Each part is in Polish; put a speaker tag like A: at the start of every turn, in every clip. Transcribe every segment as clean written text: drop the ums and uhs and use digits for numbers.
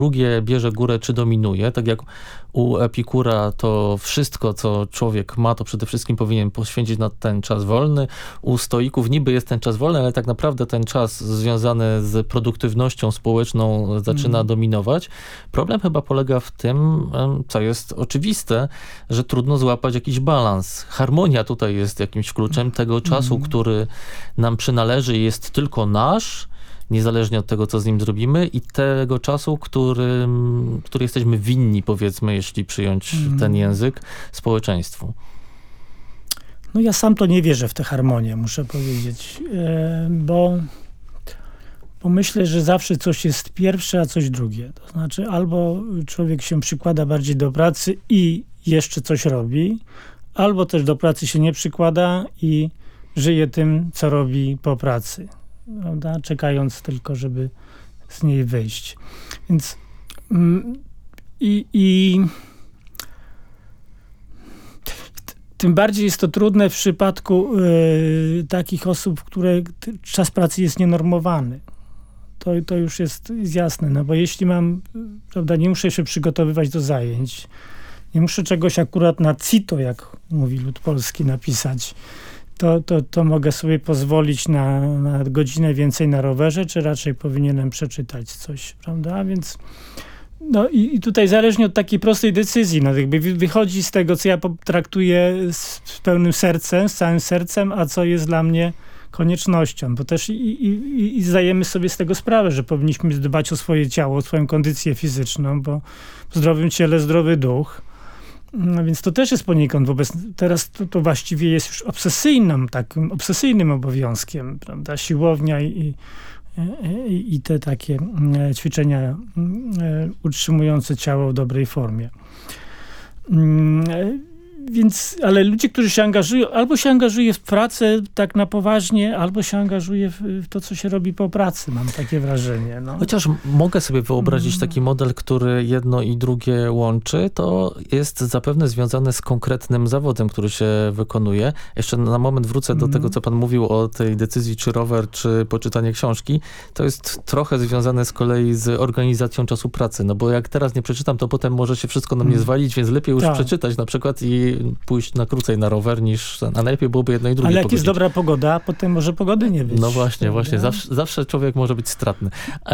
A: drugie bierze górę czy dominuje. Tak jak u Epikura to wszystko, co człowiek ma, to przede wszystkim powinien poświęcić na ten czas wolny. U stoików niby jest ten czas wolny, ale tak naprawdę ten czas związany z produktywnością społeczną zaczyna dominować. Problem chyba polega w tym, co jest oczywiste, że trudno złapać jakiś balans. Harmonia tutaj jest jakimś kluczem tego czasu, który nam przynależy i jest tylko nasz, niezależnie od tego, co z nim zrobimy, i tego czasu, który jesteśmy winni, powiedzmy, jeśli przyjąć ten język, społeczeństwu.
B: No ja sam to nie wierzę w tę harmonię, muszę powiedzieć, bo myślę, że zawsze coś jest pierwsze, a coś drugie. To znaczy albo człowiek się przykłada bardziej do pracy i jeszcze coś robi, albo też do pracy się nie przykłada i żyje tym, co robi po pracy. Prawda? Czekając tylko, żeby z niej wyjść. Więc tym bardziej jest to trudne w przypadku takich osób, które czas pracy jest nienormowany. To już jest jasne, no bo jeśli mam, prawda, nie muszę się przygotowywać do zajęć, nie muszę czegoś akurat na CITO, jak mówi lud polski, napisać, to mogę sobie pozwolić na godzinę więcej na rowerze, czy raczej powinienem przeczytać coś, prawda? Więc no i tutaj zależnie od takiej prostej decyzji, no jakby wychodzi z tego, co ja traktuję z pełnym sercem, z całym sercem, a co jest dla mnie koniecznością, bo też i zdajemy sobie z tego sprawę, że powinniśmy dbać o swoje ciało, o swoją kondycję fizyczną, bo w zdrowym ciele zdrowy duch. No więc to też jest poniekąd teraz to właściwie jest już takim obsesyjnym obowiązkiem, prawda? Siłownia i te takie ćwiczenia utrzymujące ciało w dobrej formie. Więc, ale ludzie, którzy się angażują, albo się angażuje w pracę tak na poważnie, albo się angażuje w to, co się robi po pracy. Mam takie wrażenie. No.
A: Chociaż mogę sobie wyobrazić taki model, który jedno i drugie łączy, to jest zapewne związane z konkretnym zawodem, który się wykonuje. Jeszcze na moment wrócę do tego, co pan mówił o tej decyzji, czy rower, czy poczytanie książki. To jest trochę związane z kolei z organizacją czasu pracy. No bo jak teraz nie przeczytam, to potem może się wszystko na mnie zwalić, więc lepiej już przeczytać na przykład i pójść na krócej na rower a najlepiej byłoby jedno i drugie.
B: Ale jak
A: pogodzić.
B: Jest dobra pogoda, a potem może pogody nie być.
A: No właśnie. Zawsze człowiek może być stratny.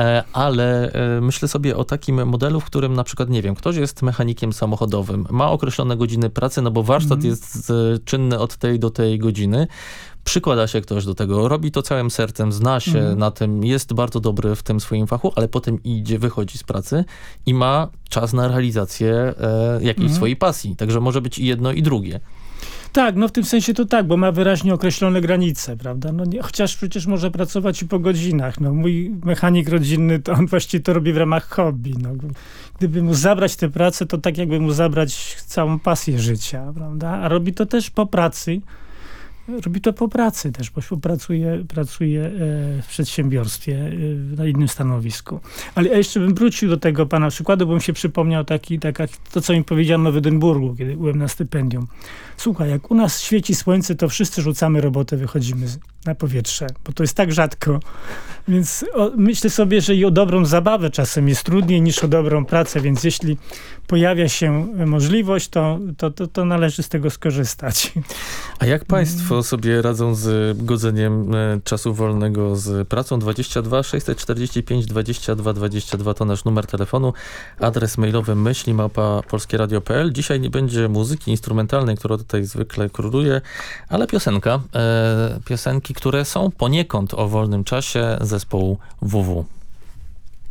A: Ale myślę sobie o takim modelu, w którym na przykład, nie wiem, ktoś jest mechanikiem samochodowym, ma określone godziny pracy, no bo warsztat jest czynny od tej do tej godziny. Przykłada się ktoś do tego, robi to całym sercem, zna się na tym, jest bardzo dobry w tym swoim fachu, ale potem wychodzi z pracy i ma czas na realizację jakiejś swojej pasji. Także może być i jedno, i drugie.
B: Tak, no w tym sensie to tak, bo ma wyraźnie określone granice, prawda? No chociaż przecież może pracować i po godzinach. No mój mechanik rodzinny, to on właściwie to robi w ramach hobby. No, gdyby mu zabrać tę pracę, to tak jakby mu zabrać całą pasję życia, prawda? A robi to też po pracy. Robi to po pracy też, bo pracuje w przedsiębiorstwie na innym stanowisku. Ale ja jeszcze bym wrócił do tego pana przykładu, bo mi się przypomniał to, co mi powiedziano w Edynburgu, kiedy byłem na stypendium. Słuchaj, jak u nas świeci słońce, to wszyscy rzucamy robotę, wychodzimy na powietrze, bo to jest tak rzadko. Więc myślę sobie, że i o dobrą zabawę czasem jest trudniej niż o dobrą pracę, więc jeśli pojawia się możliwość, to należy z tego skorzystać.
A: A jak państwo sobie radzą z godzeniem czasu wolnego z pracą? 22 645 22 22 to nasz numer telefonu, adres mailowy myśli@polskieradio.pl. Dzisiaj nie będzie muzyki instrumentalnej, która tutaj zwykle króluje, ale piosenki, które są poniekąd o wolnym czasie zespołu WW.